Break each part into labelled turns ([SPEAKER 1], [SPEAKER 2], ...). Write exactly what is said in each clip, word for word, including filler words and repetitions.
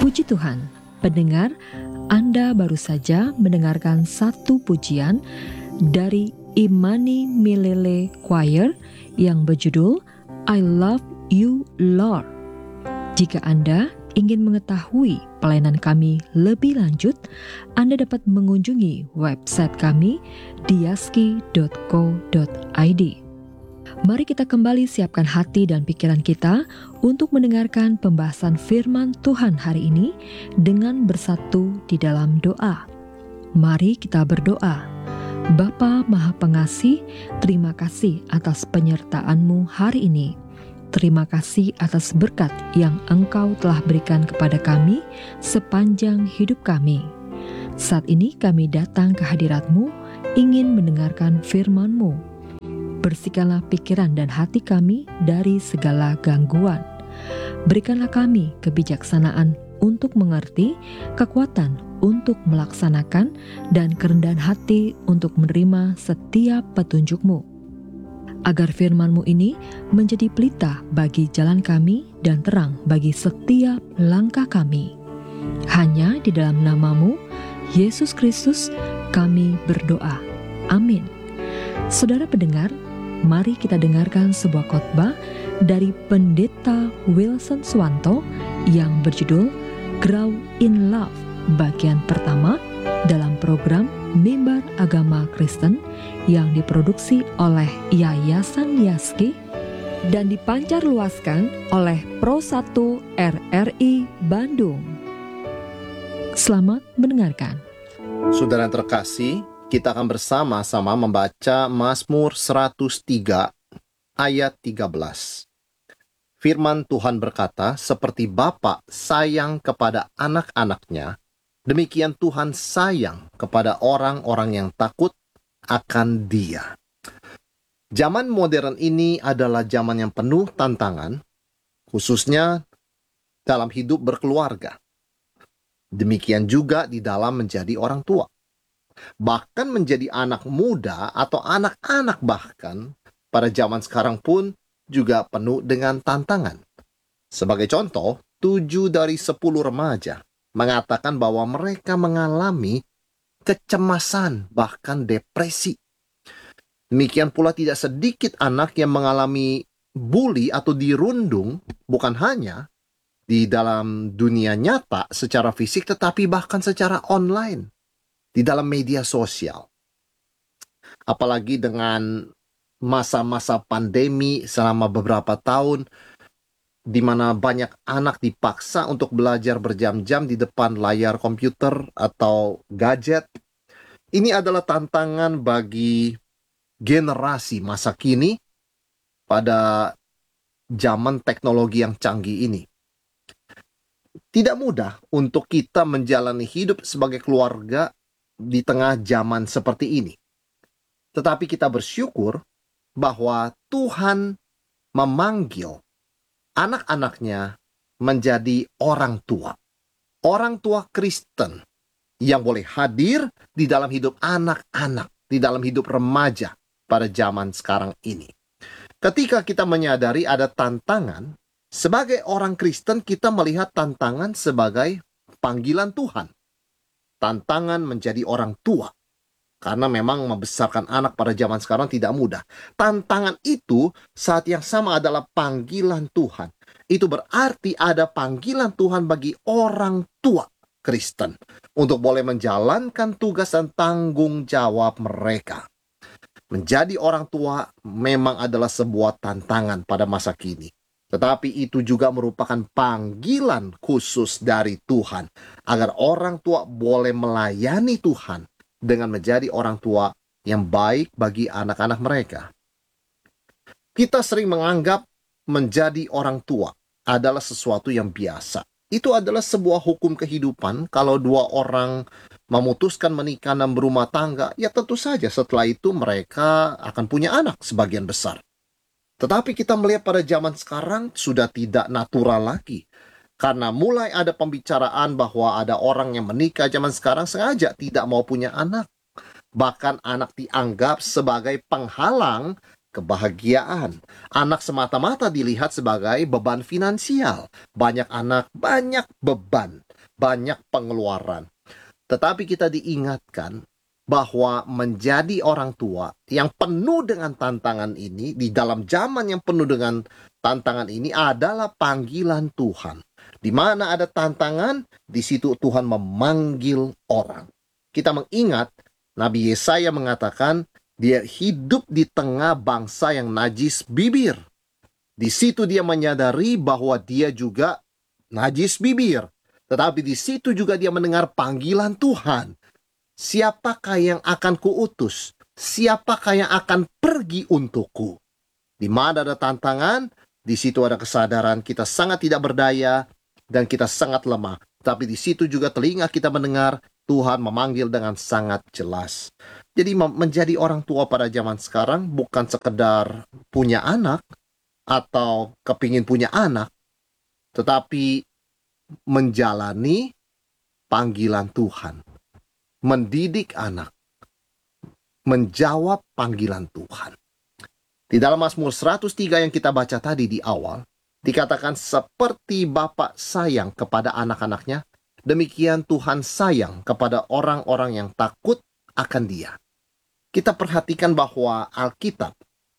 [SPEAKER 1] Puji Tuhan, pendengar, Anda baru saja mendengarkan satu pujian dari Imani Milele Choir yang berjudul I Love You Lord. Jika Anda ingin mengetahui pelayanan kami lebih lanjut, Anda dapat mengunjungi website kami diaski dot co dot i d. Mari kita kembali siapkan hati dan pikiran kita untuk mendengarkan pembahasan firman Tuhan hari ini dengan bersatu di dalam doa. Mari kita berdoa. Bapa Maha Pengasih, terima kasih atas penyertaan-Mu hari ini. Terima kasih atas berkat yang Engkau telah berikan kepada kami sepanjang hidup kami. Saat ini kami datang ke hadirat-Mu, ingin mendengarkan firman-Mu. Bersihkanlah pikiran dan hati kami dari segala gangguan. Berikanlah kami kebijaksanaan untuk mengerti, kekuatan untuk melaksanakan, dan kerendahan hati untuk menerima setiap petunjuk-Mu. Agar firman-Mu ini menjadi pelita bagi jalan kami dan terang bagi setiap langkah kami. Hanya di dalam nama-Mu, Yesus Kristus, kami berdoa. Amin. Saudara pendengar, mari kita dengarkan sebuah khotbah dari Pendeta Wilson Suwanto yang berjudul Grow in Love bagian pertama dalam program Mimbar Agama Kristen yang diproduksi oleh Yayasan Yaski dan dipancarluaskan oleh Pro satu R R I Bandung. Selamat mendengarkan.
[SPEAKER 2] Saudara yang terkasih, kita akan bersama-sama membaca Mazmur seratus tiga ayat tiga belas. Firman Tuhan berkata, seperti Bapa sayang kepada anak-anaknya, demikian Tuhan sayang kepada orang-orang yang takut akan Dia. Zaman modern ini adalah zaman yang penuh tantangan, khususnya dalam hidup berkeluarga. Demikian juga di dalam menjadi orang tua. Bahkan menjadi anak muda atau anak-anak bahkan pada zaman sekarang pun juga penuh dengan tantangan. Sebagai contoh, tujuh dari sepuluh remaja mengatakan bahwa mereka mengalami kecemasan bahkan depresi. Demikian pula tidak sedikit anak yang mengalami bully atau dirundung bukan hanya di dalam dunia nyata secara fisik tetapi bahkan secara online. Di dalam media sosial. Apalagi dengan masa-masa pandemi selama beberapa tahun, di mana banyak anak dipaksa untuk belajar berjam-jam di depan layar komputer atau gadget. Ini adalah tantangan bagi generasi masa kini pada zaman teknologi yang canggih ini. Tidak mudah untuk kita menjalani hidup sebagai keluarga di tengah zaman seperti ini. Tetapi kita bersyukur bahwa Tuhan memanggil anak-anaknya menjadi orang tua. Orang tua Kristen yang boleh hadir di dalam hidup anak-anak, di dalam hidup remaja pada zaman sekarang ini. Ketika kita menyadari ada tantangan, sebagai orang Kristen kita melihat tantangan sebagai panggilan Tuhan. Tantangan menjadi orang tua. Karena memang membesarkan anak pada zaman sekarang tidak mudah. Tantangan itu saat yang sama adalah panggilan Tuhan. Itu berarti ada panggilan Tuhan bagi orang tua Kristen untuk boleh menjalankan tugas dan tanggung jawab mereka. Menjadi orang tua memang adalah sebuah tantangan pada masa kini. Tetapi itu juga merupakan panggilan khusus dari Tuhan, agar orang tua boleh melayani Tuhan dengan menjadi orang tua yang baik bagi anak-anak mereka. Kita sering menganggap menjadi orang tua adalah sesuatu yang biasa. Itu adalah sebuah hukum kehidupan. Kalau dua orang memutuskan menikah dan berumah tangga, ya tentu saja setelah itu mereka akan punya anak sebagian besar. Tetapi kita melihat pada zaman sekarang sudah tidak natural lagi. Karena mulai ada pembicaraan bahwa ada orang yang menikah zaman sekarang sengaja tidak mau punya anak. Bahkan anak dianggap sebagai penghalang kebahagiaan. Anak semata-mata dilihat sebagai beban finansial. Banyak anak, banyak beban. banyak pengeluaran. Tetapi kita diingatkan bahwa menjadi orang tua yang penuh dengan tantangan ini, di dalam zaman yang penuh dengan tantangan ini adalah panggilan Tuhan. Di mana ada tantangan, di situ Tuhan memanggil orang. Kita mengingat Nabi Yesaya mengatakan dia hidup di tengah bangsa yang najis bibir. Di situ dia menyadari bahwa dia juga najis bibir. Tetapi di situ juga dia mendengar panggilan Tuhan. Siapakah yang akan kuutus? Siapakah yang akan pergi untukku? Di mana ada tantangan, di situ ada kesadaran kita sangat tidak berdaya dan kita sangat lemah. Tapi di situ juga telinga kita mendengar Tuhan memanggil dengan sangat jelas. Jadi menjadi orang tua pada zaman sekarang bukan sekedar punya anak atau kepingin punya anak, tetapi menjalani panggilan Tuhan, mendidik anak, menjawab panggilan Tuhan. Di dalam Mazmur seratus tiga yang kita baca tadi di awal, dikatakan seperti Bapa sayang kepada anak-anaknya, demikian Tuhan sayang kepada orang-orang yang takut akan Dia. Kita perhatikan bahwa Alkitab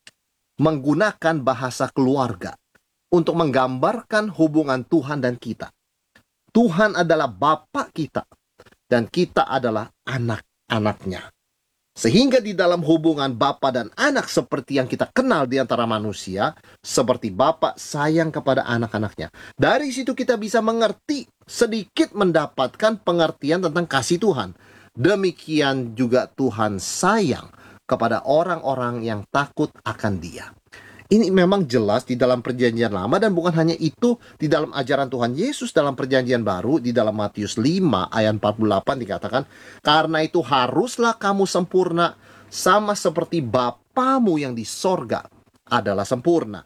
[SPEAKER 2] menggunakan bahasa keluarga untuk menggambarkan hubungan Tuhan dan kita. Tuhan adalah Bapa kita dan kita adalah anak-anaknya. Sehingga di dalam hubungan bapa dan anak seperti yang kita kenal di antara manusia, seperti bapa sayang kepada anak-anaknya. Dari situ kita bisa mengerti, sedikit mendapatkan pengertian tentang kasih Tuhan. Demikian juga Tuhan sayang kepada orang-orang yang takut akan Dia. Ini memang jelas di dalam perjanjian lama, dan bukan hanya itu, di dalam ajaran Tuhan Yesus dalam perjanjian baru, di dalam Matius lima ayat empat puluh delapan dikatakan, karena itu haruslah kamu sempurna, sama seperti Bapamu yang di sorga adalah sempurna.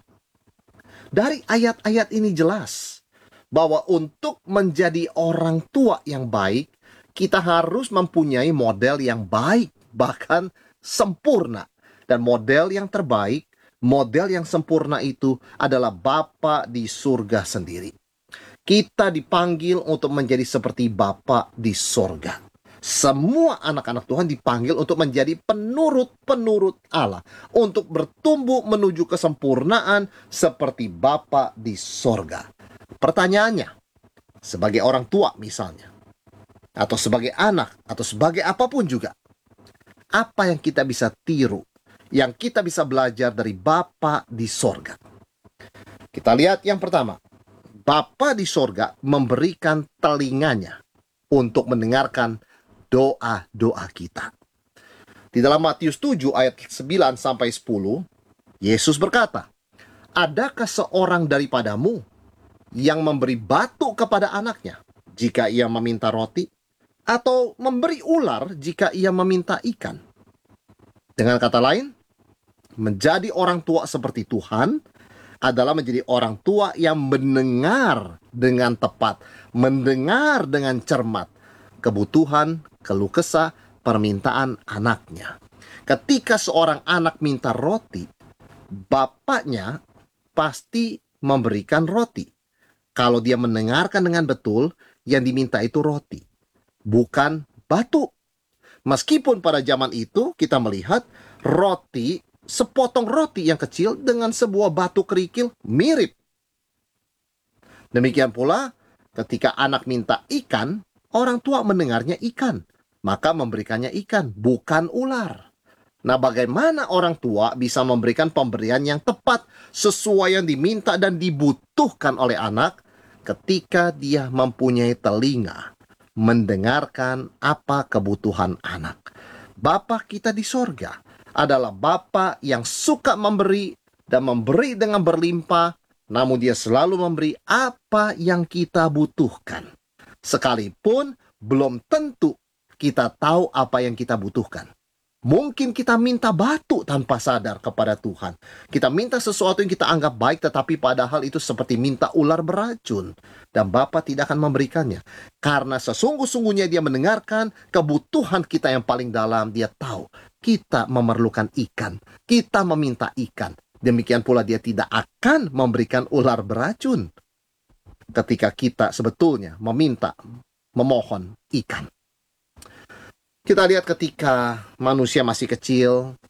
[SPEAKER 2] Dari ayat-ayat ini jelas bahwa untuk menjadi orang tua yang baik, kita harus mempunyai model yang baik, bahkan sempurna. Dan model yang terbaik, model yang sempurna itu adalah Bapa di surga sendiri. Kita dipanggil untuk menjadi seperti Bapa di surga. Semua anak-anak Tuhan dipanggil untuk menjadi penurut-penurut Allah, untuk bertumbuh menuju kesempurnaan seperti Bapa di surga. Pertanyaannya, sebagai orang tua misalnya, atau sebagai anak, atau sebagai apapun juga, apa yang kita bisa tiru, yang kita bisa belajar dari Bapa di sorga? Kita lihat yang pertama, Bapa di sorga memberikan telinganya untuk mendengarkan doa-doa kita. Di dalam Matius tujuh ayat sembilan sampai sepuluh, Yesus berkata, adakah seorang daripadamu yang memberi batu kepada anaknya jika ia meminta roti, atau memberi ular jika ia meminta ikan? Dengan kata lain, menjadi orang tua seperti Tuhan adalah menjadi orang tua yang mendengar dengan tepat, mendengar dengan cermat kebutuhan, keluh kesah, permintaan anaknya. Ketika seorang anak minta roti, bapaknya pasti memberikan roti. Kalau dia mendengarkan dengan betul, yang diminta itu roti, bukan batu. Meskipun pada zaman itu kita melihat roti, sepotong roti yang kecil dengan sebuah batu kerikil mirip. Demikian pula ketika anak minta ikan, orang tua mendengarnya ikan, maka memberikannya ikan, bukan ular. Nah, bagaimana orang tua bisa memberikan pemberian yang tepat sesuai yang diminta dan dibutuhkan oleh anak ketika dia mempunyai telinga mendengarkan apa kebutuhan anak? Bapa kita di sorga adalah Bapa yang suka memberi dan memberi dengan berlimpah, namun Dia selalu memberi apa yang kita butuhkan. Sekalipun belum tentu kita tahu apa yang kita butuhkan. Mungkin kita minta batu tanpa sadar kepada Tuhan. Kita minta sesuatu yang kita anggap baik, tetapi padahal itu seperti minta ular beracun. Dan Bapa tidak akan memberikannya. Karena sesungguh-sungguhnya Dia mendengarkan kebutuhan kita yang paling dalam. Dia tahu kita memerlukan ikan. Kita meminta ikan. Demikian pula Dia tidak akan memberikan ular beracun ketika kita sebetulnya meminta memohon ikan. Kita lihat ketika manusia masih kecil,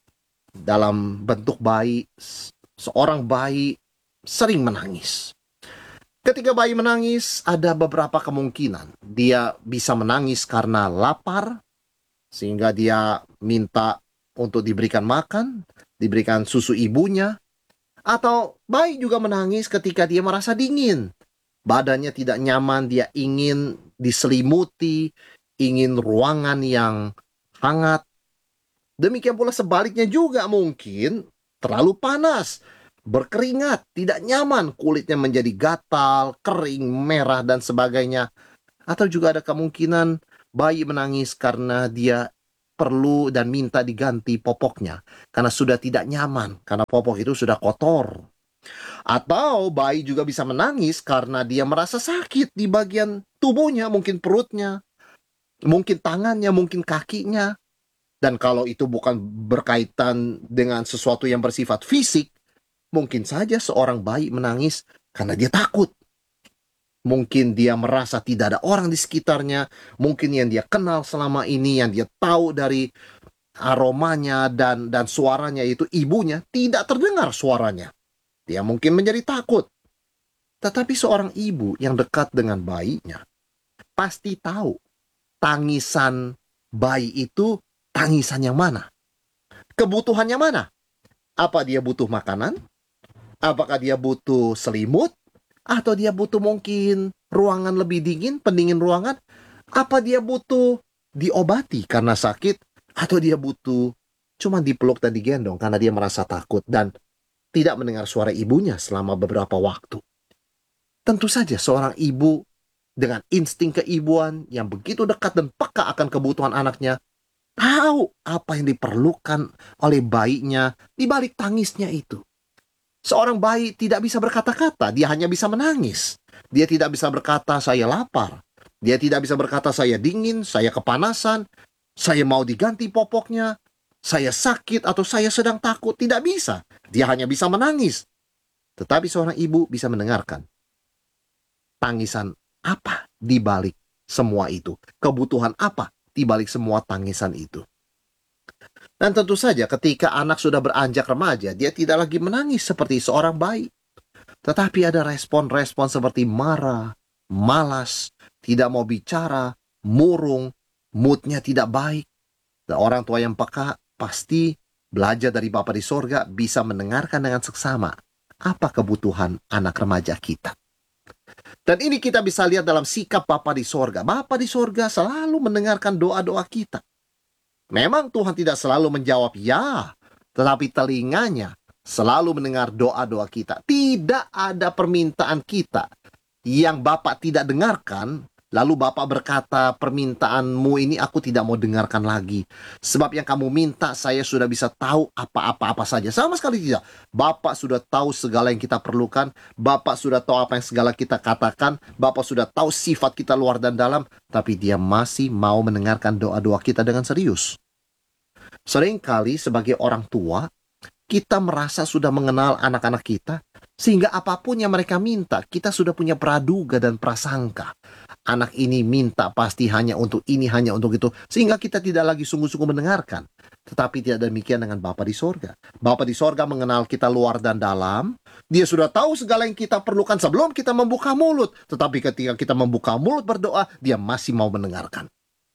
[SPEAKER 2] dalam bentuk bayi, seorang bayi sering menangis. Ketika bayi menangis, ada beberapa kemungkinan. Dia bisa menangis karena lapar, sehingga dia minta untuk diberikan makan, diberikan susu ibunya. Atau bayi juga menangis ketika dia merasa dingin. Badannya tidak nyaman, dia ingin diselimuti, ingin ruangan yang hangat. Demikian pula sebaliknya juga mungkin terlalu panas, berkeringat, tidak nyaman, kulitnya menjadi gatal, kering, merah, dan sebagainya. Atau juga ada kemungkinan bayi menangis karena dia perlu dan minta diganti popoknya, karena sudah tidak nyaman, karena popok itu sudah kotor. Atau bayi juga bisa menangis karena dia merasa sakit di bagian tubuhnya, mungkin perutnya, mungkin tangannya, mungkin kakinya. Dan kalau itu bukan berkaitan dengan sesuatu yang bersifat fisik, mungkin saja seorang bayi menangis karena dia takut. Mungkin dia merasa tidak ada orang di sekitarnya, mungkin yang dia kenal selama ini, yang dia tahu dari aromanya dan dan suaranya itu ibunya, tidak terdengar suaranya. Dia mungkin menjadi takut. Tetapi seorang ibu yang dekat dengan bayinya pasti tahu tangisan bayi itu tangisan yang mana, kebutuhannya mana. Apa dia butuh makanan? Apakah dia butuh selimut? Atau dia butuh mungkin ruangan lebih dingin, pendingin ruangan? Apa dia butuh diobati karena sakit? Atau dia butuh cuma dipeluk dan digendong karena dia merasa takut dan tidak mendengar suara ibunya selama beberapa waktu? Tentu saja seorang ibu dengan insting keibuan yang begitu dekat dan peka akan kebutuhan anaknya, tahu apa yang diperlukan oleh bayinya di balik tangisnya itu. Seorang bayi tidak bisa berkata-kata, dia hanya bisa menangis. Dia tidak bisa berkata, saya lapar. Dia tidak bisa berkata, saya dingin, saya kepanasan, saya mau diganti popoknya, saya sakit, atau saya sedang takut. Tidak bisa. Dia hanya bisa menangis. Tetapi seorang ibu bisa mendengarkan tangisan apa di balik semua itu. Kebutuhan apa di balik semua tangisan itu. Dan tentu saja ketika anak sudah beranjak remaja, dia tidak lagi menangis seperti seorang bayi. Tetapi ada respon-respon seperti marah, malas, tidak mau bicara, murung, moodnya tidak baik. Dan orang tua yang peka pasti belajar dari Bapa di sorga bisa mendengarkan dengan seksama apa kebutuhan anak remaja kita. Dan ini kita bisa lihat dalam sikap Bapa di sorga. Bapa di sorga selalu mendengarkan doa-doa kita. Memang Tuhan tidak selalu menjawab ya, tetapi telinganya selalu mendengar doa-doa kita. Tidak ada permintaan kita yang Bapak tidak dengarkan, lalu Bapak berkata, permintaanmu ini aku tidak mau dengarkan lagi. Sebab yang kamu minta saya sudah bisa tahu apa-apa-apa saja. Sama sekali tidak. Bapak sudah tahu segala yang kita perlukan. Bapak sudah tahu apa yang segala kita katakan. Bapak sudah tahu sifat kita luar dan dalam. Tapi dia masih mau mendengarkan doa-doa kita dengan serius. Seringkali sebagai orang tua, kita merasa sudah mengenal anak-anak kita, sehingga apapun yang mereka minta, kita sudah punya praduga dan prasangka. Anak ini minta pasti hanya untuk ini, hanya untuk itu, sehingga kita tidak lagi sungguh-sungguh mendengarkan. Tetapi tidak demikian dengan Bapa di sorga. Bapa di sorga mengenal kita luar dan dalam. Dia sudah tahu segala yang kita perlukan sebelum kita membuka mulut. Tetapi ketika kita membuka mulut berdoa, dia masih mau mendengarkan.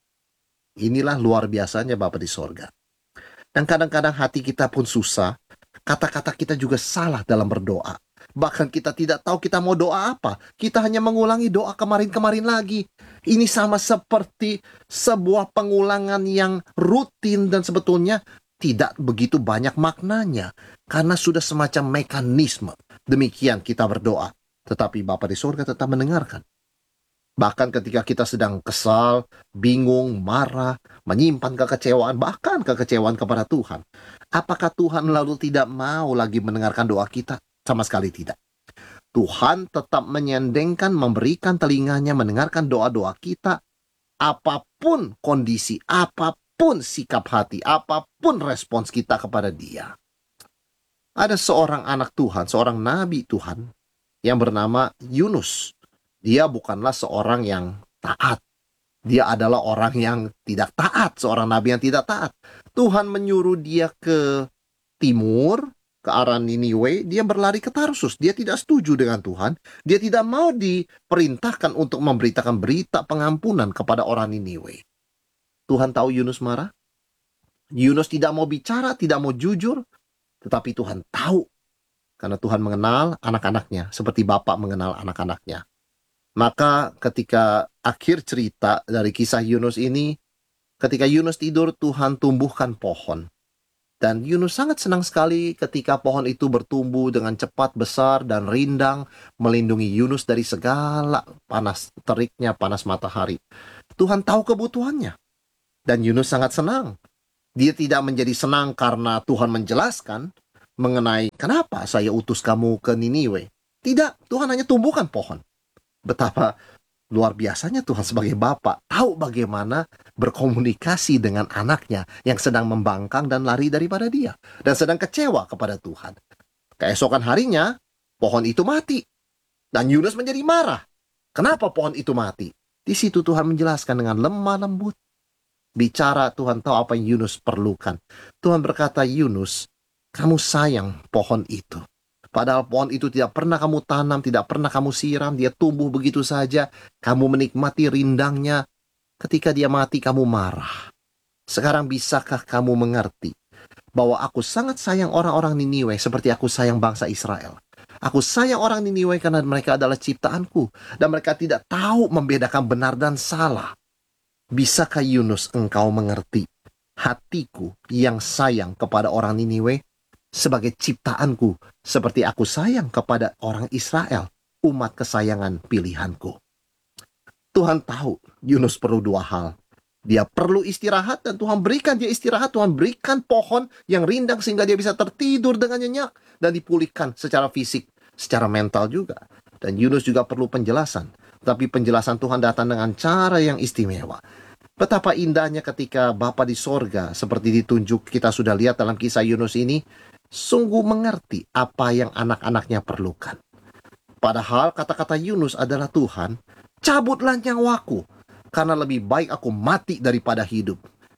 [SPEAKER 2] Inilah luar biasanya Bapa di sorga. Dan kadang-kadang hati kita pun susah, kata-kata kita juga salah dalam berdoa. Bahkan kita tidak tahu kita mau doa apa. Kita hanya mengulangi doa kemarin-kemarin lagi. Ini sama seperti sebuah pengulangan yang rutin dan sebetulnya tidak begitu banyak maknanya. Karena sudah semacam mekanisme. Demikian kita berdoa. Tetapi Bapa di sorga tetap mendengarkan. Bahkan ketika kita sedang kesal, bingung, marah, menyimpan kekecewaan, bahkan kekecewaan kepada Tuhan. Apakah Tuhan lalu tidak mau lagi mendengarkan doa kita? Sama sekali tidak. Tuhan tetap menyendengkan, memberikan telinganya, mendengarkan doa-doa kita. Apapun kondisi, apapun sikap hati, apapun respons kita kepada Dia. Ada seorang anak Tuhan, seorang nabi Tuhan yang bernama Yunus. Dia bukanlah seorang yang taat. Dia adalah orang yang tidak taat, seorang nabi yang tidak taat. Tuhan menyuruh dia ke timur, ke arah Niniwe, dia berlari ke Tarsus. Dia tidak setuju dengan Tuhan. Dia tidak mau diperintahkan untuk memberitakan berita pengampunan kepada orang Niniwe. Tuhan tahu Yunus marah. Yunus tidak mau bicara, tidak mau jujur. Tetapi Tuhan tahu. Karena Tuhan mengenal anak-anaknya, seperti Bapak mengenal anak-anaknya. Maka ketika akhir cerita dari kisah Yunus ini, ketika Yunus tidur, Tuhan tumbuhkan pohon. Dan Yunus sangat senang sekali ketika pohon itu bertumbuh dengan cepat, besar, dan rindang, melindungi Yunus dari segala panas teriknya, panas matahari. Tuhan tahu kebutuhannya. Dan Yunus sangat senang. Dia tidak menjadi senang karena Tuhan menjelaskan mengenai kenapa saya utus kamu ke Niniwe. Tidak, Tuhan hanya tumbuhkan pohon. Betapa luar biasanya Tuhan sebagai Bapa tahu bagaimana berkomunikasi dengan anaknya yang sedang membangkang dan lari daripada dia, dan sedang kecewa kepada Tuhan. Keesokan harinya, pohon itu mati. Dan Yunus menjadi marah. Kenapa pohon itu mati? Di situ Tuhan menjelaskan dengan lemah lembut. Bicara, Tuhan tahu apa yang Yunus perlukan. Tuhan berkata, Yunus, kamu sayang pohon itu. Padahal pohon itu tidak pernah kamu tanam, tidak pernah kamu siram, dia tumbuh begitu saja. Kamu menikmati rindangnya. Ketika dia mati, kamu marah. Sekarang bisakah kamu mengerti bahwa aku sangat sayang orang-orang Niniwe seperti aku sayang bangsa Israel? Aku sayang orang Niniwe karena mereka adalah ciptaanku, dan mereka tidak tahu membedakan benar dan salah. Bisakah Yunus engkau mengerti hatiku yang sayang kepada orang Niniwe sebagai ciptaanku, seperti aku sayang kepada orang Israel, umat kesayangan pilihanku? Tuhan tahu Yunus perlu dua hal. Dia perlu istirahat, dan Tuhan berikan dia istirahat. Tuhan berikan pohon yang rindang sehingga dia bisa tertidur dengan nyenyak dan dipulihkan secara fisik, secara mental juga. Dan Yunus juga perlu penjelasan. Tapi penjelasan Tuhan datang dengan cara yang istimewa. Betapa indahnya ketika Bapa di sorga, seperti ditunjuk kita sudah lihat dalam kisah Yunus ini, sungguh mengerti apa yang anak-anaknya perlukan. Padahal kata-kata Yunus adalah, Tuhan, cabutlah nyawaku, karena lebih baik aku mati daripada hidup.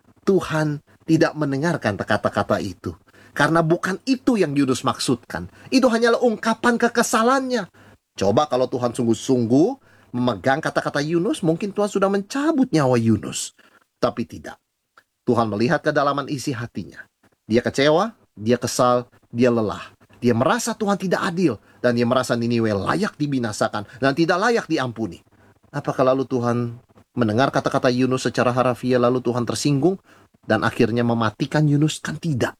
[SPEAKER 2] Tuhan tidak mendengarkan kata-kata itu, karena bukan itu yang Yunus maksudkan. Itu hanyalah ungkapan kekesalannya. Coba kalau Tuhan sungguh-sungguh memegang kata-kata Yunus, mungkin Tuhan sudah mencabut nyawa Yunus. Tapi tidak. Tuhan melihat kedalaman isi hatinya. Dia kecewa, dia kesal, dia lelah. Dia merasa Tuhan tidak adil, dan dia merasa Niniwe layak dibinasakan dan tidak layak diampuni. Apakah lalu Tuhan mendengar kata-kata Yunus secara harafiah, lalu Tuhan tersinggung dan akhirnya mematikan Yunus? Kan tidak.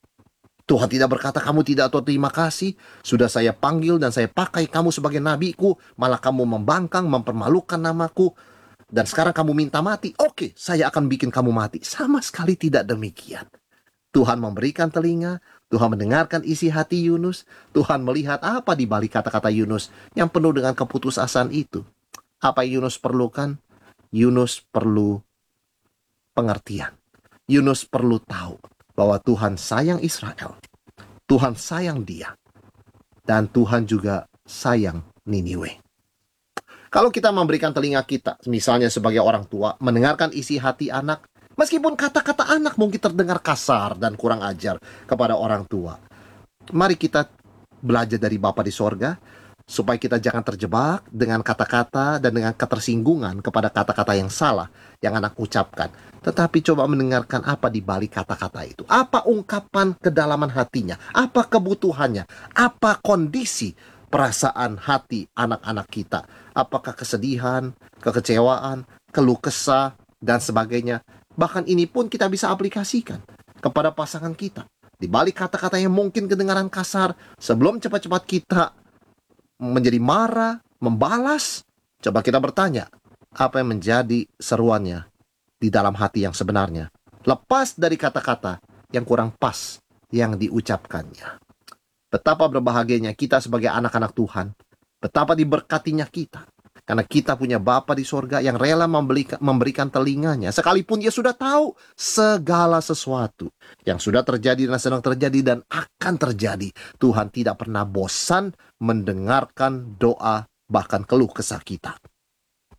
[SPEAKER 2] Tuhan tidak berkata, kamu tidak tahu terima kasih, sudah saya panggil dan saya pakai kamu sebagai nabiku, malah kamu membangkang, mempermalukan namaku, dan sekarang kamu minta mati. Oke, saya akan bikin kamu mati. Sama sekali tidak demikian. Tuhan memberikan telinga, Tuhan mendengarkan isi hati Yunus, Tuhan melihat apa di balik kata-kata Yunus yang penuh dengan keputusasaan itu. Apa yang Yunus perlukan? Yunus perlu pengertian. Yunus perlu tahu bahwa Tuhan sayang Israel, Tuhan sayang dia, dan Tuhan juga sayang Niniwe. Kalau kita memberikan telinga kita, misalnya sebagai orang tua, mendengarkan isi hati anak, meskipun kata-kata anak mungkin terdengar kasar dan kurang ajar kepada orang tua, mari kita belajar dari Bapa di sorga, supaya kita jangan terjebak dengan kata-kata dan dengan ketersinggungan kepada kata-kata yang salah yang anak ucapkan. Tetapi coba mendengarkan apa di balik kata-kata itu. Apa ungkapan kedalaman hatinya? Apa kebutuhannya? Apa kondisi perasaan hati anak-anak kita? Apakah kesedihan, kekecewaan, keluh kesah, dan sebagainya? Bahkan ini pun kita bisa aplikasikan kepada pasangan kita. Di balik kata-kata yang mungkin kedengaran kasar, sebelum cepat-cepat kita menjadi marah, membalas, coba kita bertanya, apa yang menjadi seruannya di dalam hati yang sebenarnya, lepas dari kata-kata yang kurang pas yang diucapkannya. Betapa berbahagianya kita sebagai anak-anak Tuhan, betapa diberkatinya kita, karena kita punya Bapa di sorga yang rela memberikan, memberikan telinganya, sekalipun dia sudah tahu segala sesuatu yang sudah terjadi dan sedang terjadi dan akan terjadi. Tuhan tidak pernah bosan mendengarkan doa, bahkan keluh kesah kita.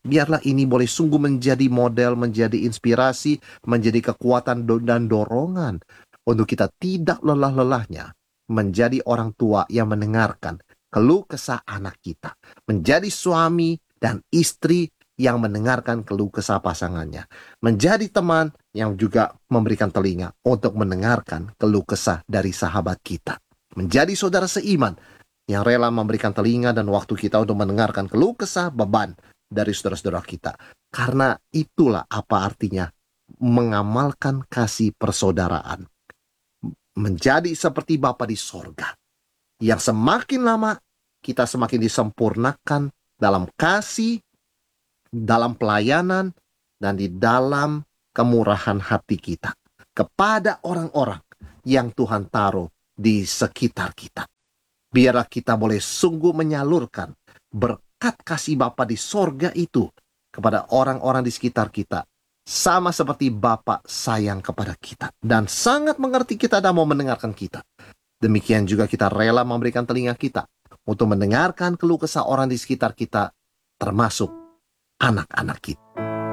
[SPEAKER 2] Biarlah ini boleh sungguh menjadi model, menjadi inspirasi, menjadi kekuatan do- dan dorongan untuk kita tidak lelah-lelahnya menjadi orang tua yang mendengarkan keluh kesah anak kita, menjadi suami dan istri yang mendengarkan keluh kesah pasangannya, menjadi teman yang juga memberikan telinga untuk mendengarkan keluh kesah dari sahabat kita, menjadi saudara seiman yang rela memberikan telinga dan waktu kita untuk mendengarkan keluh kesah beban dari saudara-saudara kita. Karena itulah apa artinya mengamalkan kasih persaudaraan. Menjadi seperti Bapa di sorga, yang semakin lama kita semakin disempurnakan dalam kasih, dalam pelayanan, dan di dalam kemurahan hati kita kepada orang-orang yang Tuhan taruh di sekitar kita. Biarlah kita boleh sungguh menyalurkan berkat kasih Bapa di sorga itu kepada orang-orang di sekitar kita, sama seperti Bapa sayang kepada kita dan sangat mengerti kita dan mau mendengarkan kita. Demikian juga kita rela memberikan telinga kita untuk mendengarkan keluh kesah orang di sekitar kita, termasuk anak-anak kita.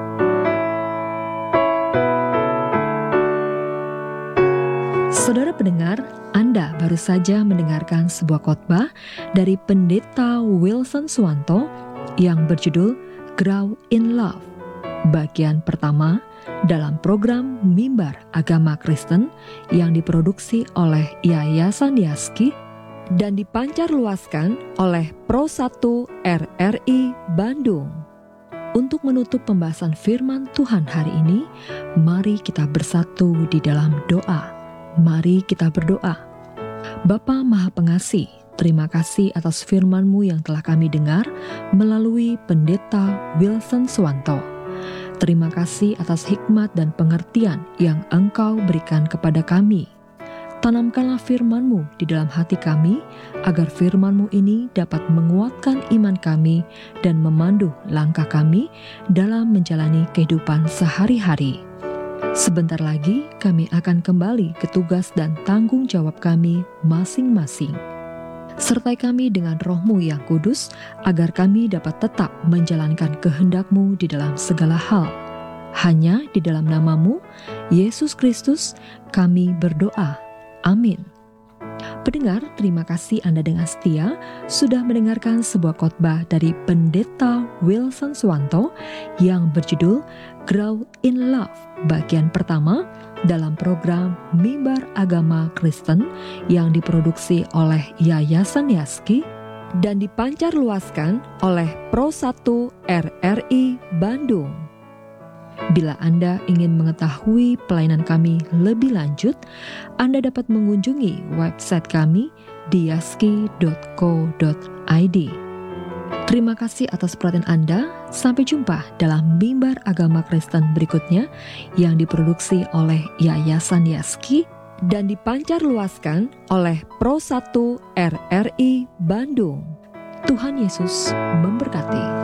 [SPEAKER 1] Saudara pendengar, Anda baru saja mendengarkan sebuah khotbah dari Pendeta Wilson Suwanto yang berjudul Grow in Love, bagian pertama dalam program Mimbar Agama Kristen yang diproduksi oleh Yayasan Yaski dan dipancarluaskan oleh Pro satu R R I Bandung. Untuk menutup pembahasan firman Tuhan hari ini, mari kita bersatu di dalam doa. Mari kita berdoa. Bapa Maha Pengasih, terima kasih atas firman-Mu yang telah kami dengar melalui Pendeta Wilson Suwanto. Terima kasih atas hikmat dan pengertian yang Engkau berikan kepada kami. Tanamkanlah firman-Mu di dalam hati kami, agar firman-Mu ini dapat menguatkan iman kami dan memandu langkah kami dalam menjalani kehidupan sehari-hari. Sebentar lagi kami akan kembali ke tugas dan tanggung jawab kami masing-masing. Sertai kami dengan Roh-Mu yang kudus, agar kami dapat tetap menjalankan kehendak-Mu di dalam segala hal. Hanya di dalam nama-Mu, Yesus Kristus, kami berdoa. Amin. Pendengar, terima kasih Anda dengan setia sudah mendengarkan sebuah khotbah dari Pendeta Wilson Suwanto yang berjudul Grow in Love, bagian pertama dalam program Mimbar Agama Kristen yang diproduksi oleh Yayasan Yaski dan dipancarluaskan oleh Pro satu R R I Bandung. Bila Anda ingin mengetahui pelayanan kami lebih lanjut, Anda dapat mengunjungi website kami di yaski dot co dot i d. Terima kasih atas perhatian Anda. Sampai jumpa dalam Mimbar Agama Kristen berikutnya yang diproduksi oleh Yayasan Yaski dan dipancarluaskan oleh Pro satu R R I Bandung. Tuhan Yesus memberkati.